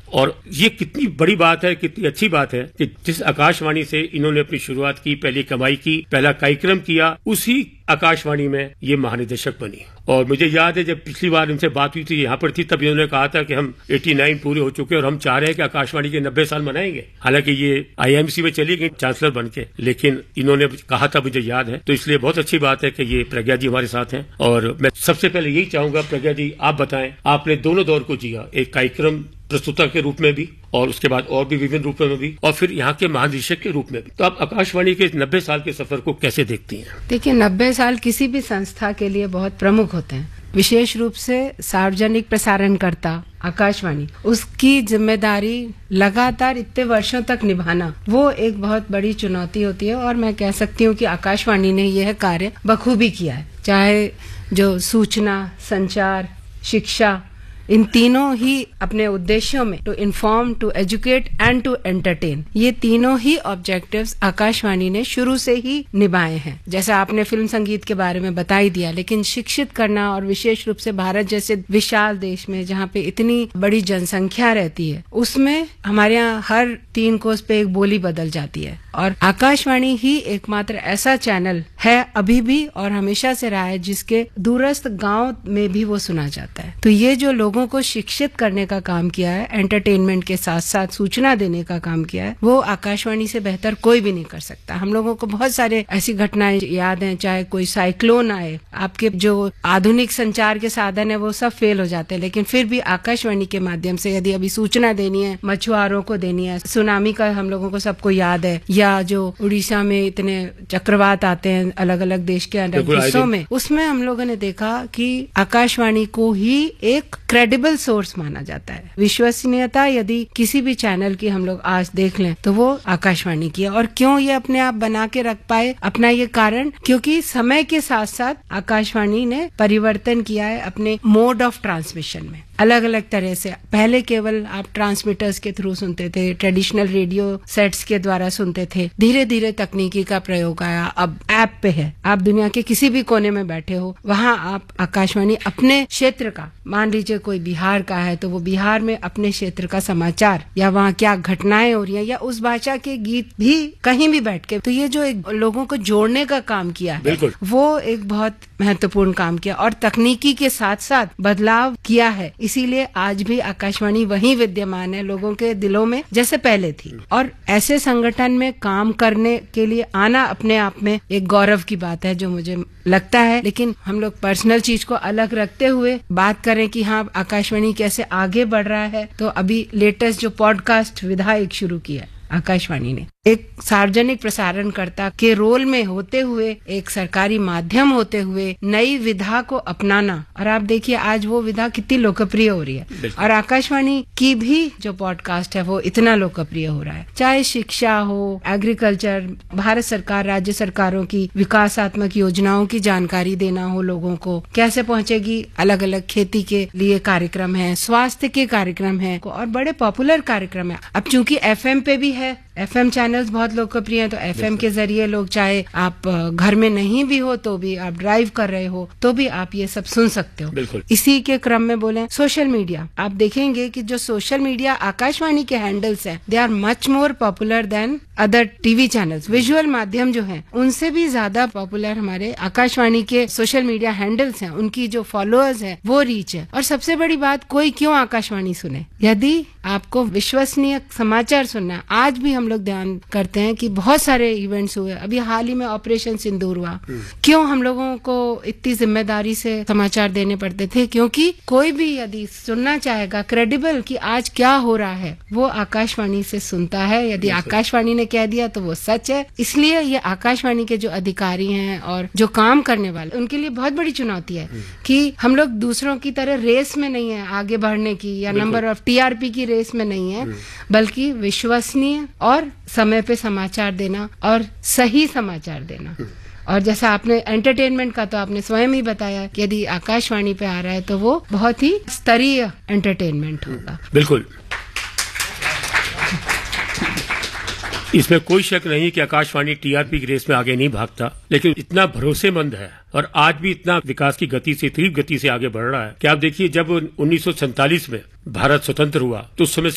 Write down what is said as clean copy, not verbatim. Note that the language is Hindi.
और ये कितनी बड़ी बात है, कितनी अच्छी बात है कि जिस आकाशवाणी से इन्होंने अपनी शुरुआत की, पहली कमाई की, पहला कार्यक्रम किया, उसी आकाशवाणी में ये महानिदेशक बनी। और मुझे याद है जब पिछली बार इनसे बात हुई थी, यहाँ पर थी, तब इन्होंने कहा था कि हम 89 पूरे हो चुके और हम चाह रहे हैं कि आकाशवाणी के 90 साल मनाएंगे। हालांकि ये आईएमसी में चली गई चांसलर बन के, लेकिन इन्होंने कहा था, मुझे याद है। तो इसलिए बहुत अच्छी बात है कि ये प्रज्ञा जी हमारे साथ हैं। और मैं सबसे पहले यही चाहूंगा, प्रज्ञा जी आप बताएं, आपने दोनों दौर को जिया, एक कार्यक्रम प्रस्तुता के रूप में भी और उसके बाद और भी विभिन्न रूपों में भी, और फिर यहाँ के महानिदेशक के रूप में भी। तो आप आकाशवाणी के 90 साल के सफर को कैसे देखती हैं? देखिए, 90 साल किसी भी संस्था के लिए बहुत प्रमुख होते हैं, विशेष रूप से सार्वजनिक प्रसारणकर्ता आकाशवाणी, उसकी जिम्मेदारी लगातार इतने वर्षों तक निभाना, वो एक बहुत बड़ी चुनौती होती है। और मैं कह सकती हूँ कि आकाशवाणी ने यह कार्य बखूबी किया है। चाहे जो सूचना, संचार, शिक्षा, इन तीनों ही अपने उद्देश्यों में, to inform, to educate and to entertain, ये तीनों ही ऑब्जेक्टिव्स आकाशवाणी ने शुरू से ही निभाए हैं। जैसे आपने फिल्म संगीत के बारे में बता ही दिया, लेकिन शिक्षित करना, और विशेष रूप से भारत जैसे विशाल देश में जहाँ पे इतनी बड़ी जनसंख्या रहती है, उसमें हमारे यहाँ हर 3 कोस पे एक बोली बदल जाती है। और आकाशवाणी ही एकमात्र ऐसा चैनल है अभी भी और हमेशा से रहा है जिसके दूरस्थ गांव में भी वो सुना जाता है। तो ये जो लोगों को शिक्षित करने का काम किया है, एंटरटेनमेंट के साथ साथ सूचना देने का काम किया है, वो आकाशवाणी से बेहतर कोई भी नहीं कर सकता। हम लोगों को बहुत सारे ऐसी घटनाएं याद हैं, चाहे कोई साइक्लोन आए, आपके जो आधुनिक संचार के साधन है वो सब फेल हो जाते हैं, लेकिन फिर भी आकाशवाणी के माध्यम से यदि अभी सूचना देनी है, मछुआरों को देनी है, सुनामी का हम लोगों को सबको याद है, या जो उड़ीसा में इतने चक्रवात आते हैं अलग अलग देश के अलग हिस्सों में, उसमें हम लोगों ने देखा कि आकाशवाणी को ही एक क्रेडिबल सोर्स माना जाता है। विश्वसनीयता यदि किसी भी चैनल की हम लोग आज देख लें तो वो आकाशवाणी की है। और क्यों ये अपने आप बना के रख पाए अपना ये कारण, क्योंकि समय के साथ साथ आकाशवाणी ने परिवर्तन किया है अपने मोड ऑफ ट्रांसमिशन में। अलग अलग तरह से, पहले केवल आप ट्रांसमीटर्स के थ्रू सुनते थे, ट्रेडिशनल रेडियो सेट्स के द्वारा सुनते थे, धीरे धीरे तकनीकी का प्रयोग आया, अब ऐप पे है, आप दुनिया के किसी भी कोने में बैठे हो, वहाँ आप आकाशवाणी अपने क्षेत्र का, मान लीजिए कोई बिहार का है तो वो बिहार में अपने क्षेत्र का समाचार या वहाँ क्या घटनाएं हो रही है या उस भाषा के गीत भी कहीं भी बैठ के, तो ये जो एक लोगों को जोड़ने का काम किया है, वो एक बहुत महत्वपूर्ण काम किया और तकनीकी के साथ साथ बदलाव किया है। इसीलिए आज भी आकाशवाणी वही विद्यमान है लोगों के दिलों में जैसे पहले थी। और ऐसे संगठन में काम करने के लिए आना अपने आप में एक गौरव की बात है जो मुझे लगता है। लेकिन हम लोग पर्सनल चीज को अलग रखते हुए बात करें कि हाँ आकाशवाणी कैसे आगे बढ़ रहा है, तो अभी लेटेस्ट जो पॉडकास्ट विधा एक शुरू किया है आकाशवाणी ने, एक सार्वजनिक प्रसारणकर्ता के रोल में होते हुए, एक सरकारी माध्यम होते हुए नई विधा को अपनाना, और आप देखिए आज वो विधा कितनी लोकप्रिय हो रही है। और आकाशवाणी की भी जो पॉडकास्ट है वो इतना लोकप्रिय हो रहा है, चाहे शिक्षा हो, एग्रीकल्चर, भारत सरकार, राज्य सरकारों की विकासात्मक योजनाओं की जानकारी देना हो लोगों को, कैसे पहुंचेगी, अलग अलग खेती के लिए कार्यक्रम है, स्वास्थ्य के कार्यक्रम है और बड़े पॉपुलर कार्यक्रम है। अब चूंकि एफएम पे भी है, एफएम चैनल्स बहुत लोकप्रिय हैं, तो एफएम के जरिए लोग, चाहे आप घर में नहीं भी हो तो भी, आप ड्राइव कर रहे हो तो भी आप ये सब सुन सकते हो। इसी के क्रम में बोले सोशल मीडिया, आप देखेंगे कि जो सोशल मीडिया आकाशवाणी के हैंडल्स हैं, they are much more popular then other TV channels. Visual माध्यम जो है उनसे भी ज्यादा पॉपुलर हमारे आकाशवाणी के सोशल मीडिया हैंडल्स हैं, उनकी जो फॉलोअर्स है वो रीच है। और सबसे बड़ी बात, कोई क्यों आकाशवाणी सुने यदि आपको विश्वसनीय समाचार सुनना है। आज भी हम लोग ध्यान करते हैं कि बहुत सारे इवेंट्स हुए, अभी हाल ही में ऑपरेशन सिंदूर हुआ, क्यों हम लोगों को इतनी जिम्मेदारी से समाचार देने पड़ते थे, क्योंकि कोई भी यदि सुनना चाहेगा क्रेडिबल कि आज क्या हो रहा है, वो आकाशवाणी से सुनता है। यदि आकाशवाणी ने कह दिया तो वो सच है। इसलिए ये आकाशवाणी के जो अधिकारी हैं और जो काम करने वाले, उनके लिए बहुत बड़ी चुनौती है कि हम लोग दूसरों की तरह रेस में नहीं है आगे बढ़ने की, या नंबर ऑफ टीआरपी की रेस में नहीं है, बल्कि विश्वसनीय और समय पे समाचार देना और सही समाचार देना। और जैसा आपने एंटरटेनमेंट का तो आपने स्वयं ही बताया कि यदि आकाशवाणी पे आ रहा है तो वो बहुत ही स्तरीय एंटरटेनमेंट होगा। बिल्कुल, इसमें कोई शक नहीं कि आकाशवाणी टीआरपी की रेस में आगे नहीं भागता, लेकिन इतना भरोसेमंद है और आज भी इतना विकास की गति से, तीव्र गति से आगे बढ़ रहा है कि आप देखिए जब 1947 में भारत स्वतंत्र हुआ तो उस समय